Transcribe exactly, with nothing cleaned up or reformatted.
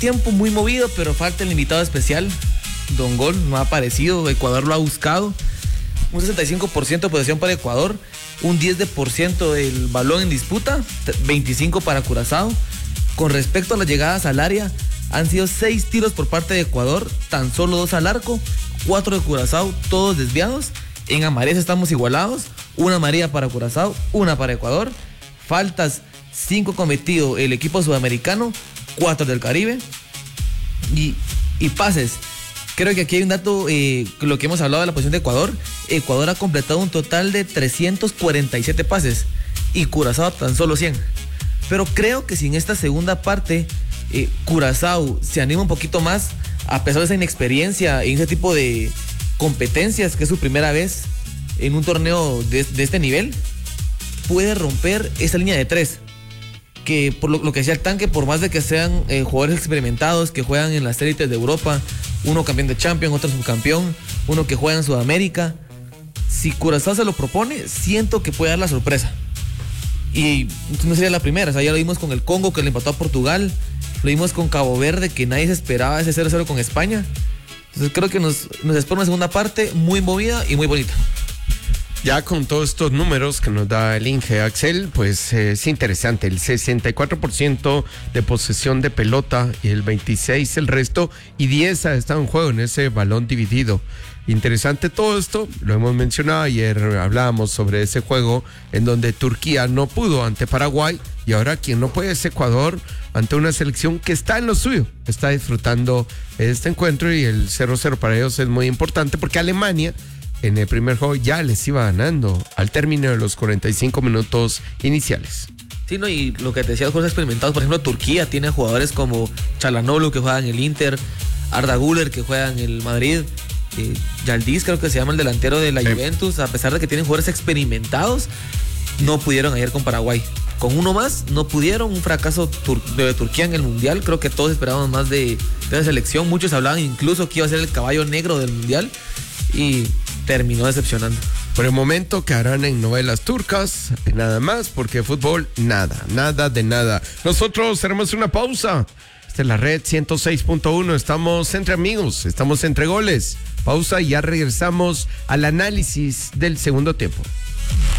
tiempo muy movido, pero falta el invitado especial. Don Gol no ha aparecido, Ecuador lo ha buscado. Un sesenta y cinco por ciento de posesión para Ecuador, un diez por ciento del balón en disputa, veinticinco por ciento para Curazao. Con respecto a las llegadas al área, han sido seis tiros por parte de Ecuador, tan solo dos al arco, cuatro de Curazao, todos desviados. En amarillas estamos igualados, una amarilla para Curazao, una para Ecuador. Faltas, cinco cometido el equipo sudamericano, cuatro del Caribe. Y, y pases, creo que aquí hay un dato, eh, lo que hemos hablado de la posición de Ecuador. Ecuador ha completado un total de trescientos cuarenta y siete pases y Curazao tan solo cien. Pero creo que si en esta segunda parte eh, Curazao se anima un poquito más, a pesar de esa inexperiencia en ese tipo de competencias, que es su primera vez en un torneo de, de este nivel, puede romper esa línea de tres. Que por lo, lo que decía el Tanque, por más de que sean eh, jugadores experimentados que juegan en las élites de Europa, uno campeón de Champions, otro subcampeón, uno que juega en Sudamérica, si Curazao se lo propone, siento que puede dar la sorpresa. Y no sería la primera, o sea, ya lo vimos con el Congo, que le empató a Portugal, lo vimos con Cabo Verde, que nadie se esperaba ese cero cero con España. Entonces creo que nos, nos espera una segunda parte muy movida y muy bonita. Ya con todos estos números que nos da el Inge, Axel, pues eh, es interesante. El sesenta y cuatro por ciento de posesión de pelota y el veintiséis por ciento el resto, y diez ha estado en juego en ese balón dividido. Interesante todo esto, lo hemos mencionado ayer, hablábamos sobre ese juego en donde Turquía no pudo ante Paraguay, y ahora quien no puede es Ecuador ante una selección que está en lo suyo, está disfrutando este encuentro, y el cero cero para ellos es muy importante porque Alemania en el primer juego ya les iba ganando al término de los cuarenta y cinco minutos iniciales. Sí, no, y lo que te decía, los jugadores experimentados, por ejemplo, Turquía tiene jugadores como Çalhanoğlu, que juega en el Inter, Arda Güler, que juega en el Madrid, eh, Yıldız, creo que se llama el delantero de la sí. Juventus. A pesar de que tienen jugadores experimentados, no pudieron ayer con Paraguay. Con uno más, no pudieron. Un fracaso tur- de Turquía en el Mundial. Creo que todos esperábamos más de, de la selección. Muchos hablaban incluso que iba a ser el caballo negro del Mundial, y terminó decepcionando. Por el momento quedarán en novelas turcas, nada más, porque fútbol, nada, nada de nada. Nosotros haremos una pausa. Esta es la red ciento seis punto uno, estamos entre amigos, estamos entre goles. Pausa y ya regresamos al análisis del segundo tiempo.